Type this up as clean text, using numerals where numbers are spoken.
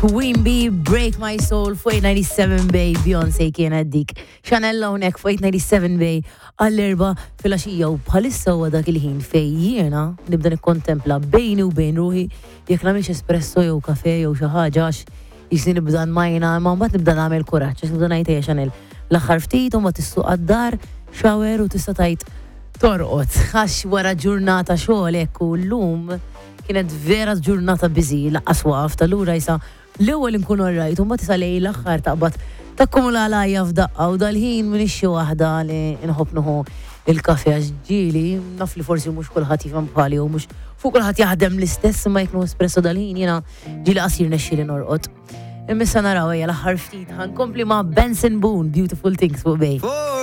Queen Bee, Break My Soul, fuq 97 Bay, Beyoncé kienet dik. Chanel hawnhekk fuq 97 Bay, għall-erba fil-għaxija u bħalissa huwa dak il-ħin fej jiena nibda nikkontempla bejni u bejn ruħi jekk nagħmilx espresso jew kafe jew xi ħaġa jisni nibda nmajna, ma mbagħad nibda nagħmel kuraġġ, nibda ngħid Chanel l-aħħar ftit u ma tissuq għad-dar shower u tista' tgħid torqod għax wara ġurnata xogħol hekk u llum kienet vera ġurnata biżi laqqas waqaf lura jisa l-ewwel inkun orrajt u mbagħad tisa' lej l-aħħar taqbad takkumula għalajja f'daqqa u dal-ħin m'iniex xi waħda li nħobb nieħu il-kafe għax ġieli naf li forsi mhux kulħadd jifhem bħali u mhux fuq kulħadd jaħdem l-istess imma jekk espresso dal-ħin jiena ġieli qasir nexxieli norqod. Imissa naraw ejja l-aħħar ftit ħankompli ma' Benson Boone, Beautiful Things fuq bej.